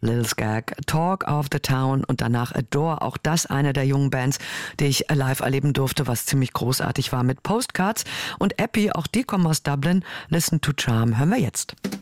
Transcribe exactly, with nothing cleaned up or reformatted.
Lil Skag, Talk of the Town und danach Adore, auch das eine der jungen Bands, die ich live erleben durfte, was ziemlich großartig war mit Postcards und Epi, auch die kommen aus Dublin. Listen to Charm hören wir jetzt.